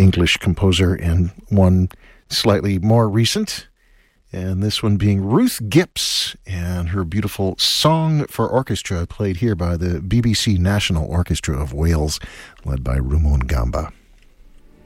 English composer, and one slightly more recent. And this one being Ruth Gipps and her beautiful Song for Orchestra, played here by the BBC National Orchestra of Wales, led by Rumon Gamba.